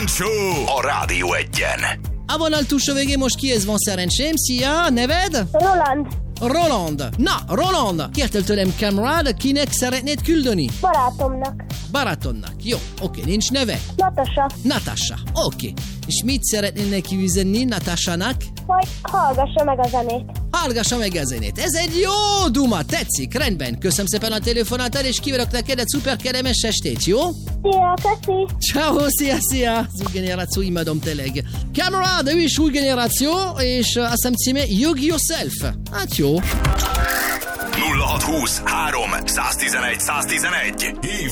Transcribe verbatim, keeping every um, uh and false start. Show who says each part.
Speaker 1: Kántor Show a Rádió Egyen.
Speaker 2: A vonal túlsó végén most kihez van szerencsém? Szia, neved?
Speaker 3: Roland.
Speaker 2: Roland. Na, Roland, kértél tőlem kamerad, kinek szeretnéd küldeni?
Speaker 3: Barátomnak.
Speaker 2: Barátodnak. Jó, oké, nincs neve?
Speaker 3: Natasha.
Speaker 2: Natasha, oké. És mit szeretnél neki üzenni Natashának?
Speaker 3: Hogy hallgassa meg a zenét.
Speaker 2: Hallgassa meg a zenét. Ez egy jó duma, tetszik, rendben. Köszönöm szépen a telefonátát, és kívánok neked egy szuper kellemes estét, jó?
Speaker 3: Szia, köszi.
Speaker 2: Ciao, szia, szia. Az új generáció, imádom tényleg. Kamerad, ő is új generáció, és azt hiszem címe You Yourself. Hát jó.
Speaker 1: nulla hat húsz három száztizenegy száztizenegy. Hívd